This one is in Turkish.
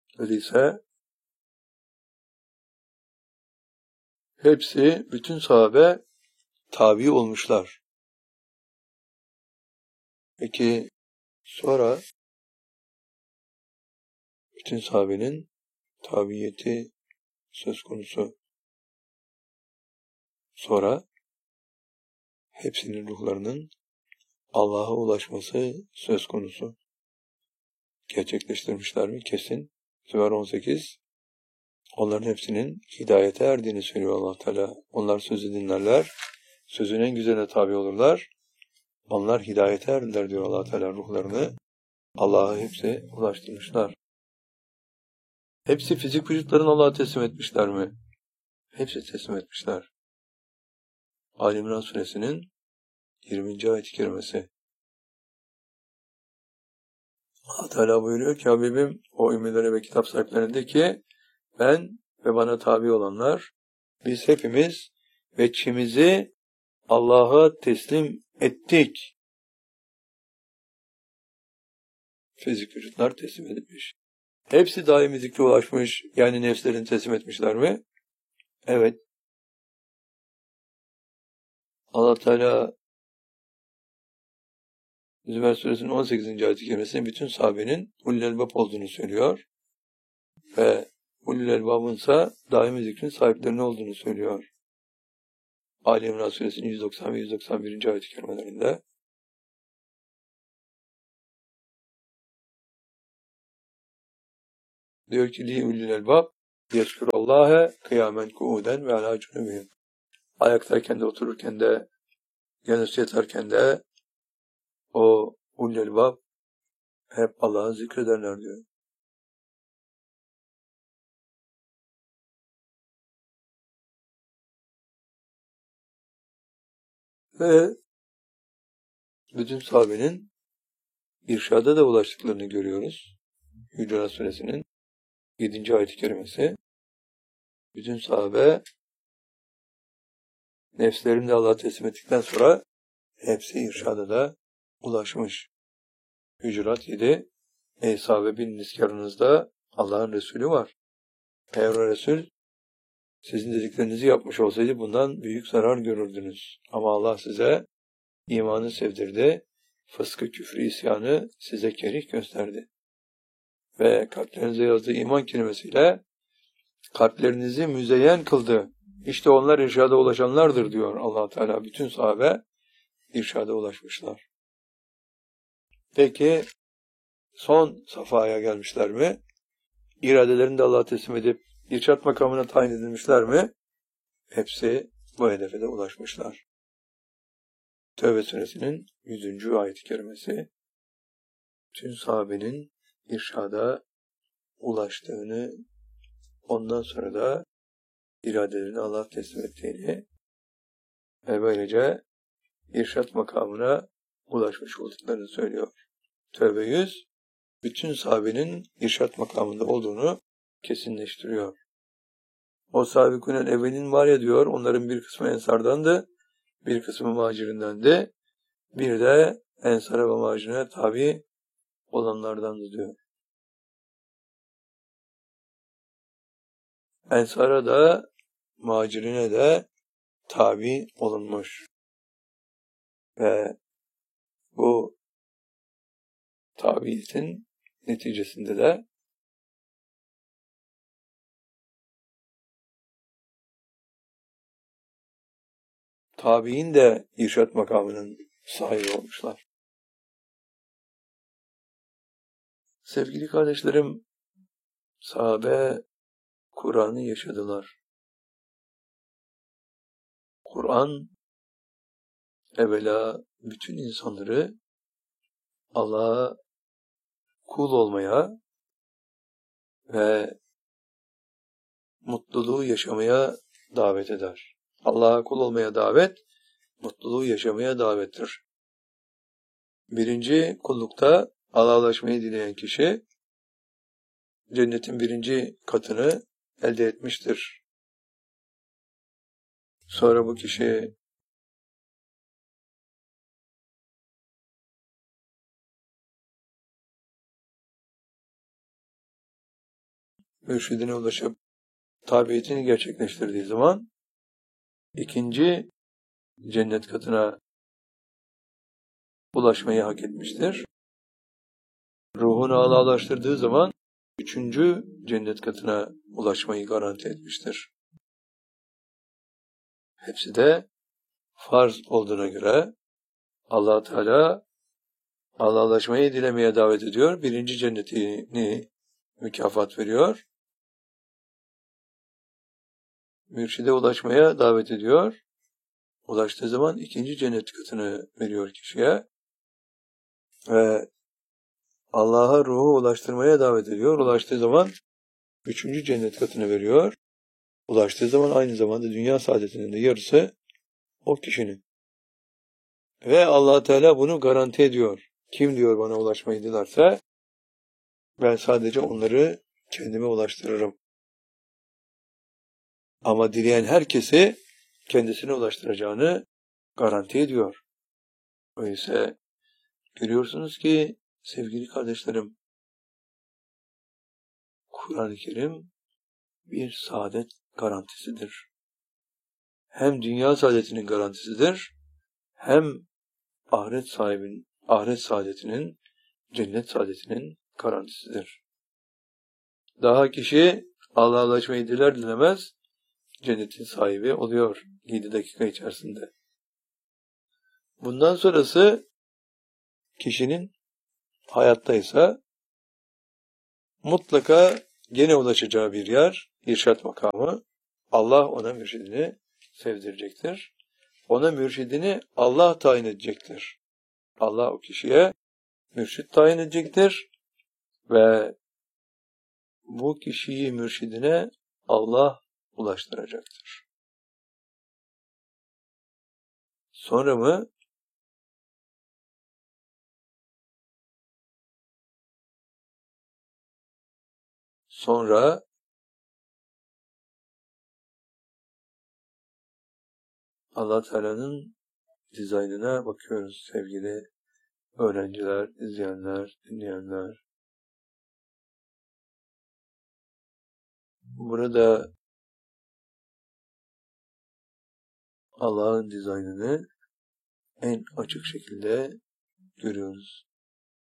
Öyleyse hepsi, bütün sahabe tabi olmuşlar. Peki sonra bütün sahabenin tabiyeti söz konusu. Sonra hepsinin ruhlarının Allah'a ulaşması söz konusu. Gerçekleştirmişler mi? Kesin. Zümer 18. Onların hepsinin hidayete erdiğini söylüyor Allah Teala. Onlar sözü dinlerler. Sözün en güzeline tabi olurlar. Onlar hidayete erdiler diyor Allah Teala, ruhlarını Allah'a hepsi ulaştırmışlar. Hepsi fizik vücutlarını Allah'a teslim etmişler mi? Hepsi teslim etmişler. Ali İmran suresinin 20. ayet-i kerimesi. Allah Teala buyuruyor ki, Habibim o ümmilere ve kitap sahiplerine de ki, ben ve bana tabi olanlar, biz hepimiz veçhimizi Allah'a teslim ettik. Fizik vücutlar teslim edilmiş. Hepsi daimi zikre ulaşmış, yani nefslerini teslim etmişler mi? Evet. Allah Teala Zümer suresinin 18. ayet-i kerimesinde bütün sahabenin ulul elbab olduğunu söylüyor. Ve ulul elbabın ise daimi zikrin sahiplerine olduğunu söylüyor. Ali İmran suresinin 190 ve 191. ayet-i kerimelerinde. Diyor ki, li ulul elbab yezkurallâhe kıyamen kuuden ve alâ cunubihim. Ayaktayken de, otururken de, yanıp yatarken de o ulul elbab hep Allah'ı zikrederler diyor. Ve bütün sahabenin irşada da ulaştıklarını görüyoruz. Hucurat suresinin 7. ayet-i kerimesi. Bütün sahabe nefslerini de Allah'a teslim ettikten sonra hepsi irşada da ulaşmış. Hucurat 7. Ey sahabe, biliniz ki aranızda Allah'ın Resulü var. Eğer o Resul sizin dediklerinizi yapmış olsaydı bundan büyük zarar görürdünüz. Ama Allah size imanı sevdirdi, fıskı, küfrü, isyanı size kerih gösterdi. Ve kalplerinize yazdığı iman kelimesiyle kalplerinizi müzeyyen kıldı. İşte onlar irşada ulaşanlardır diyor Allah Teala. Bütün sahabe irşada ulaşmışlar. Peki son safhaya gelmişler mi? İradelerini de Allah'a teslim edip irşat makamına tayin edilmişler mi? Hepsi bu hedefe de ulaşmışlar. Tevbe suresinin 100. ayet-i kerimesi. Bütün sahabenin irşada ulaştığını, ondan sonra da iradelerini Allah'a teslim ettiğini ve böylece irşat makamına ulaşmış olduklarını söylüyor. Tevbe 100, bütün sahabenin irşat makamında olduğunu kesinleştiriyor. O sabikûnel evvelin var ya diyor, onların bir kısmı ensardandı, bir kısmı muhacirindendi, bir de ensara ve muhacirine tabi olanlardandı diyor. Ensara da muhacirine de tabi olunmuş. Ve bu tabiitin neticesinde de tabiin de irşat makamının sahibi olmuşlar. Sevgili kardeşlerim, sahabe Kur'an'ı yaşadılar. Kur'an evvela bütün insanları Allah'a kul olmaya ve mutluluğu yaşamaya davet eder. Allah'a kul olmaya davet, mutluluğu yaşamaya davettir. Birinci kullukta Allah'a ulaşmayı dileyen kişi cennetin 1. katını elde etmiştir. Sonra bu kişi mürşidine ulaşıp tabiyetini gerçekleştirdiği zaman ikinci cennet katına ulaşmayı hak etmiştir. Ruhunu Allah'laştırdığı zaman üçüncü cennet katına ulaşmayı garanti etmiştir. Hepsi de farz olduğuna göre Allah Teala Allah'laşmayı dilemeye davet ediyor. Birinci cennetini mükafat veriyor. Mürşide ulaşmaya davet ediyor. Ulaştığı zaman ikinci cennet katını veriyor kişiye. Ve Allah'a ruhu ulaştırmaya davet ediyor. Ulaştığı zaman üçüncü cennet katını veriyor. Ulaştığı zaman aynı zamanda dünya saadetinin de yarısı o kişinin. Ve Allah Teala bunu garanti ediyor. Kim diyor bana ulaşmayı dilerse ben sadece onları kendime ulaştırırım. Ama dileyen herkesi kendisine ulaştıracağını garanti ediyor. Öyleyse görüyorsunuz ki sevgili kardeşlerim, Kur'an-ı Kerim bir saadet garantisidir. Hem dünya saadetinin garantisidir, hem ahiret saadetinin, cennet saadetinin garantisidir. Daha kişi Allah'a ulaşmayı diler dilemez cennetin sahibi oluyor 7 dakika içerisinde. Bundan sonrası kişinin hayattaysa mutlaka gene ulaşacağı bir yer, irşat makamı. Allah ona mürşidini sevdirecektir. Ona mürşidini Allah tayin edecektir. Allah o kişiye mürşid tayin edecektir ve bu kişiyi mürşidine Allah ulaştıracaktır. Sonra mı? Sonra Allah Teala'nın dizaynına bakıyoruz sevgili öğrenciler, izleyenler, dinleyenler. Burada Allah'ın dizaynını en açık şekilde görüyoruz.